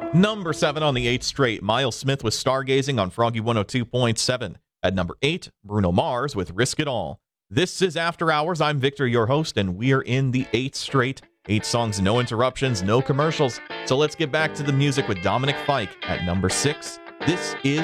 Number 7 on the 8th straight, Miles Smith with Stargazing on Froggy 102.7. At number 8, Bruno Mars with Risk It All. This is After Hours. I'm Victor, your host, and we're in the 8th straight. 8 songs, no interruptions, no commercials. So let's get back to the music with Dominic Fike at number 6. This is